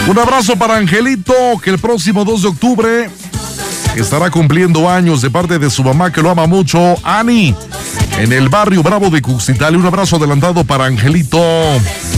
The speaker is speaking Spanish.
Un abrazo para Angelito, que el próximo 2 de octubre estará cumpliendo años de parte de su mamá, que lo ama mucho, Ani, en el barrio Bravo de Cuxitali. Un abrazo adelantado para Angelito.